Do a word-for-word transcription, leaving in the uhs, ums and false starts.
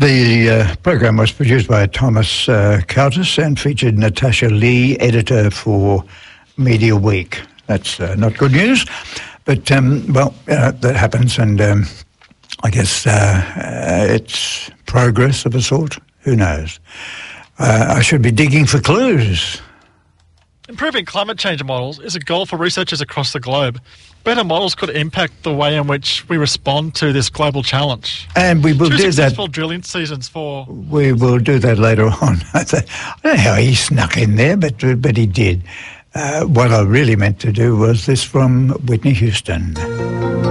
The uh, program was produced by Thomas uh, Coutus and featured Natasha Lee, editor for Media Week. That's uh, not good news, but, um, well, uh, that happens, and um, I guess uh, uh, it's progress of a sort. Who knows? Uh, I should be digging for clues. Improving climate change models is a goal for researchers across the globe. Better models could impact the way in which we respond to this global challenge. And we will Two do that. successful drilling seasons for... We will do that later on. I don't know how he snuck in there, but but he did. Uh, what I really meant to do was this from Whitney Houston.